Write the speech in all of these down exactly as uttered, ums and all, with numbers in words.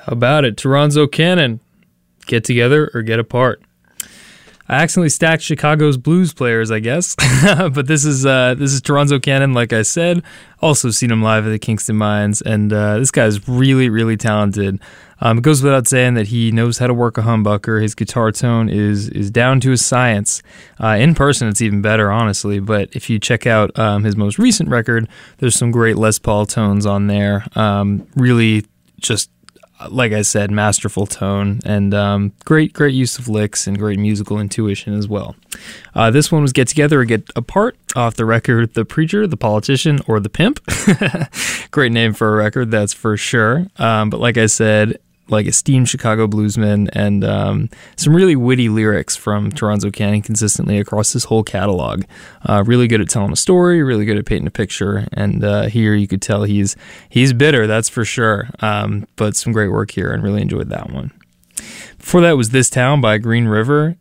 How about it? Toronzo Cannon. Get together or get apart. I accidentally stacked Chicago's blues players, I guess. But this is uh, this is Toronzo Cannon, like I said. Also seen him live at the Kingston Mines, and uh, this guy's really, really talented. Um, it goes without saying that he knows how to work a humbucker. His guitar tone is is down to a science. Uh, in person, it's even better, honestly. But if you check out um, his most recent record, there's some great Les Paul tones on there. Um, really just, like I said, masterful tone, and um, great great use of licks and great musical intuition as well. Uh, this one was Get Together or Get Apart, off the record The Preacher, The Politician, or The Pimp. Great name for a record, that's for sure. Um, but like I said, like esteemed Chicago bluesman, and um, some really witty lyrics from Toronzo Cannon consistently across his whole catalog. Uh, really good at telling a story, really good at painting a picture, and uh, here you could tell he's he's bitter, that's for sure. Um, but some great work here, and really enjoyed that one. Before that was This Town by Green River.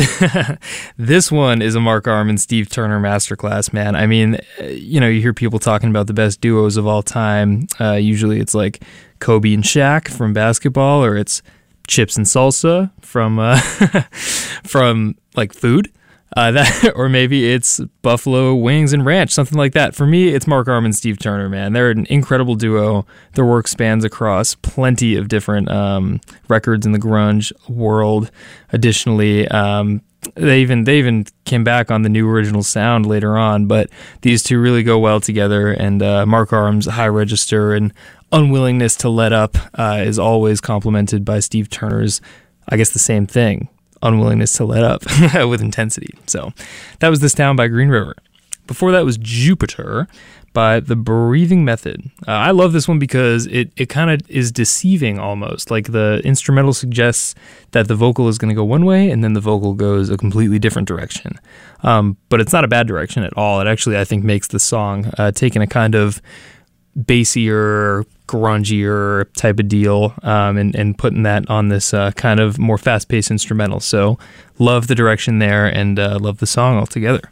This one is a Mark Arm and Steve Turner masterclass, man. I mean, you know, you hear people talking about the best duos of all time. Uh, usually it's like Kobe and Shaq from basketball, or it's Chips and Salsa from uh, from like food. Uh, that, or maybe it's Buffalo Wings and Ranch, something like that. For me, it's Mark Arm and Steve Turner, man. They're an incredible duo. Their work spans across plenty of different um, records in the grunge world. Additionally, um, they even they even came back on the new original sound later on, but these two really go well together, and uh, Mark Arm's high register and unwillingness to let up uh, is always complemented by Steve Turner's, I guess, the same thing. Unwillingness to let up with intensity. So that was This Town by Green River. Before that was Jupiter by The Breathing Method. Uh, I love this one because it, it kind of is deceiving almost. Like the instrumental suggests that the vocal is going to go one way and then the vocal goes a completely different direction. Um, but it's not a bad direction at all. It actually, I think, makes the song uh, taking a kind of bassier, grungier type of deal, um, and, and putting that on this uh, kind of more fast-paced instrumental. So love the direction there, and uh, love the song altogether.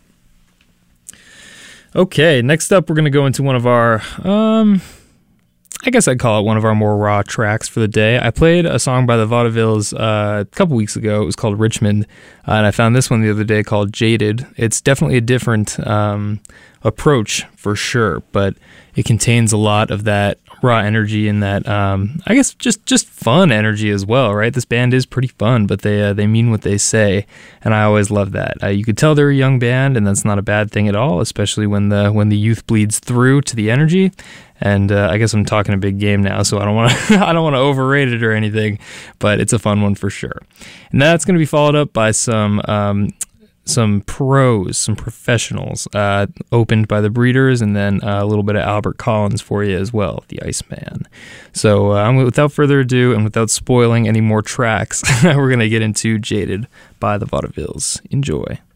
Okay, next up we're going to go into one of our, um, I guess I'd call it one of our more raw tracks for the day. I played a song by the Vaudevilles uh, a couple weeks ago. It was called Richmond, uh, and I found this one the other day called Jaded. It's definitely a different um, approach for sure, but it contains a lot of that raw energy and that, um, I guess, just, just fun energy as well, right? This band is pretty fun, but they uh, they mean what they say, and I always love that. Uh, you could tell they're a young band, and that's not a bad thing at all, especially when the when the youth bleeds through to the energy. And uh, I guess I'm talking a big game now, so I don't want to I don't want to overrate it or anything, but it's a fun one for sure. And that's going to be followed up by some. Um, some pros, some professionals, uh, opened by the Breeders, and then uh, a little bit of Albert Collins for you as well, the Iceman. So uh, without further ado, and without spoiling any more tracks, we're going to get into Jaded by the Vaudevilles. Enjoy.